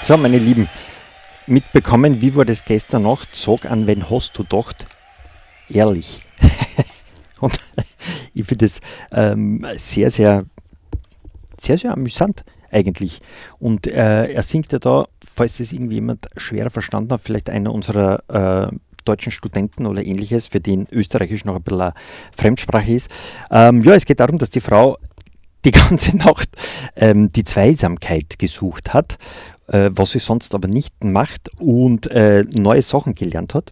So, meine Lieben, mitbekommen, wie war das gestern Nacht? Sag an, wen hast du gedacht? Ehrlich. Und ich finde das sehr, sehr, sehr, sehr amüsant eigentlich. Und er singt ja da, falls das irgendwie jemand schwerer verstanden hat, vielleicht einer unserer deutschen Studenten oder ähnliches, für den Österreichisch noch ein bisschen eine Fremdsprache ist. Ja, es geht darum, dass die Frau die ganze Nacht die Zweisamkeit gesucht hat, was sie sonst aber nicht macht und neue Sachen gelernt hat,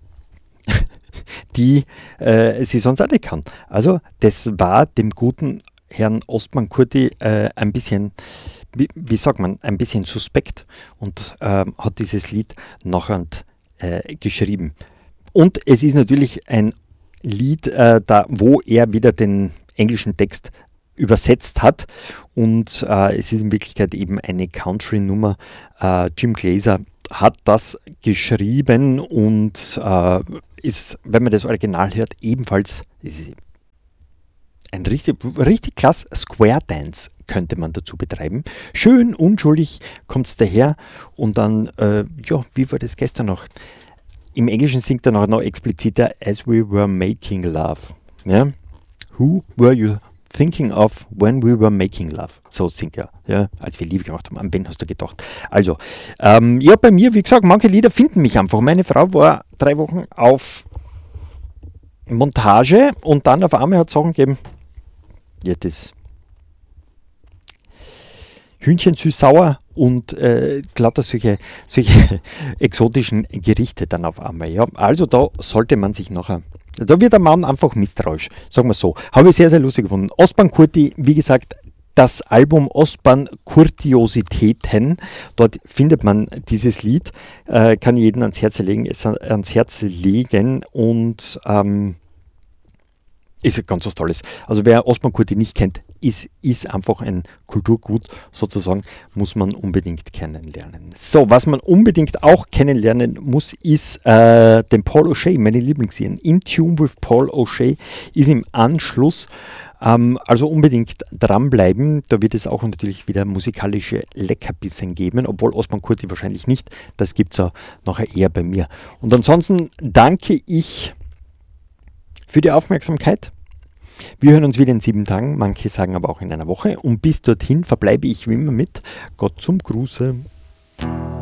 die sie sonst auch nicht kann. Also das war dem guten Herrn Ostmann-Kurti ein bisschen, wie sagt man, ein bisschen suspekt und hat dieses Lied nachher geschrieben. Und es ist natürlich ein Lied, wo er wieder den englischen Text übersetzt hat und es ist in Wirklichkeit eben eine Country-Nummer. Jim Glazer hat das geschrieben und ist, wenn man das Original hört, ebenfalls ein richtig klasse Square Dance könnte man dazu betreiben. Schön unschuldig kommt es daher und dann, ja, wie war das gestern noch? Im Englischen singt er noch expliziter As we were making love. Ja? Who were you thinking of when we were making love? So singt er, ja, als wir Liebe gemacht haben. An wen hast du gedacht? Also, ja, bei mir, wie gesagt, manche Lieder finden mich einfach. Meine Frau war 3 Wochen auf Montage und dann auf einmal hat es Sachen gegeben, ja, das Hühnchen süß-sauer und lauter solche exotischen Gerichte dann auf einmal. Ja. Also da sollte man sich nachher, da wird der Mann einfach misstrauisch, sagen wir so. Habe ich sehr, sehr lustig gefunden. Ostbahn-Kurti, wie gesagt, das Album Ostbahn-Kurtiositäten, dort findet man dieses Lied, kann ich jedem ans Herz legen und ist ganz was Tolles. Also wer Ostbahn-Kurti nicht kennt, ist einfach ein Kulturgut sozusagen, muss man unbedingt kennenlernen. So, was man unbedingt auch kennenlernen muss, ist den Paul O'Shea, meine Lieblingsserien. In Tune with Paul O'Shea ist im Anschluss, also unbedingt dranbleiben. Da wird es auch natürlich wieder musikalische Leckerbissen geben, obwohl Ostbahn-Kurti wahrscheinlich nicht. Das gibt es ja nachher eher bei mir. Und ansonsten danke ich für die Aufmerksamkeit. Wir hören uns wieder in 7 Tagen, manche sagen aber auch in einer Woche. Und bis dorthin verbleibe ich wie immer mit Gott zum Gruße.